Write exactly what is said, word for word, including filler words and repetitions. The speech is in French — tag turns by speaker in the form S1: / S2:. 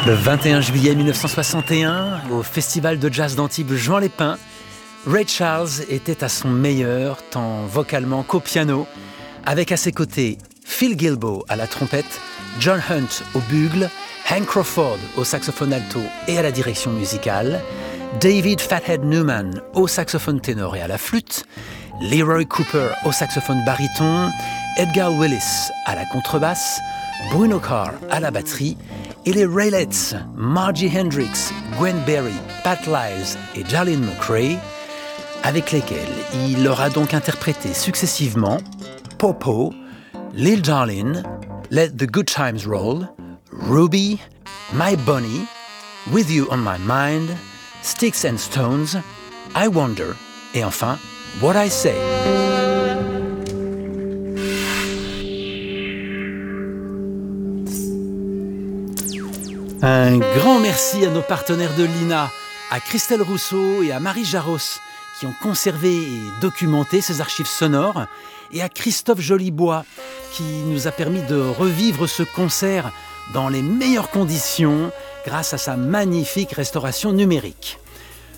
S1: Le vingt et un juillet mille neuf cent soixante et un, au Festival de jazz d'Antibes Jean Lépin, Ray Charles était à son meilleur, tant vocalement qu'au piano, avec à ses côtés Phil Gilbo à la trompette, John Hunt au bugle, Hank Crawford au saxophone alto et à la direction musicale, David Fathead Newman au saxophone ténor et à la flûte, Leroy Cooper au saxophone baryton, Edgar Willis à la contrebasse, Bruno Carr à la batterie et les Raelettes, Margie Hendrix, Gwen Berry, Pat Lyles et Jarlene McRae, avec lesquels il aura donc interprété successivement Popo, Lil Darlin', Let the Good Times Roll, Ruby, My Bonnie, With You on My Mind, Sticks and Stones, I Wonder et enfin What I Say. Un grand merci à nos partenaires de l'I N A, à Christelle Rousseau et à Marie Jaros, qui ont conservé et documenté ces archives sonores, et à Christophe Jolibois, qui nous a permis de revivre ce concert dans les meilleures conditions grâce à sa magnifique restauration numérique.